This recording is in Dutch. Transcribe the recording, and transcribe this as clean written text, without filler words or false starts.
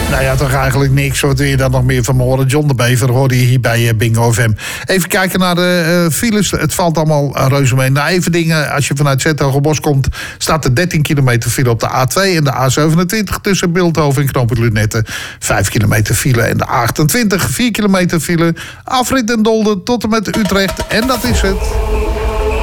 Nou ja, toch eigenlijk niks. Wat wil je dan nog meer van me horen? John de Bever hoorde je hier bij Bingo FM. Even kijken naar de files. Het valt allemaal reuze mee. Nou, even dingen. Als je vanuit Zetogenbosch komt, staat er 13 kilometer file op de A2 en de A27 tussen Bilthoven en Knooppunt Lunetten. 5 kilometer file en de A28, 4 kilometer file. Afrit en Dolder tot en met Utrecht. En dat is het.